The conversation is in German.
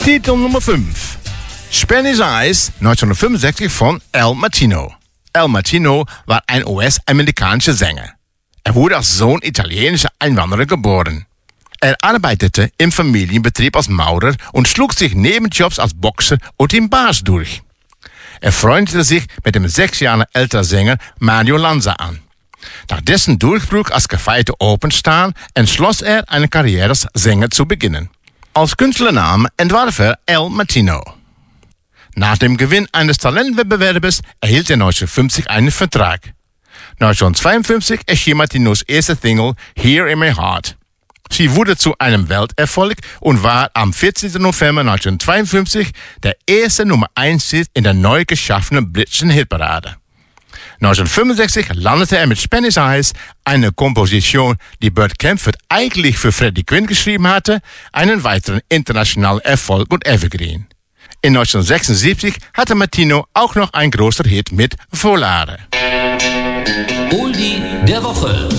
Titel Nummer 5. Spanish Eyes, 1965 von El Martino. El Martino war ein US-amerikanischer Sänger. Er wurde als Sohn italienischer Einwanderer geboren. Er arbeitete im Familienbetrieb als Maurer und schlug sich Nebenjobs als Boxer und im Bars durch. Er freundete sich mit dem 6 Jahre älteren Sänger Mario Lanza an. Nach dessen Durchbruch als gefeierter Opernstar entschloss er, eine Karriere als Sänger zu beginnen. Als Künstlernamen entwarf er El Martino. Nach dem Gewinn eines Talentwettbewerbes erhielt er 1950 einen Vertrag. 1952 erschien Martinos erste Single Here in My Heart. Sie wurde zu einem Welterfolg und war am 14. November 1952 der erste Nummer 1 Hit in der neu geschaffenen britischen Hitparade. 1965 landete er mit Spanish Eyes, eine Komposition, die Burt Kaempfert eigentlich für Freddie Quinn geschrieben hatte, einen weiteren internationalen Erfolg und Evergreen. In 1976 hatte Martino auch noch ein großer Hit mit Volare. Oldie der Woche.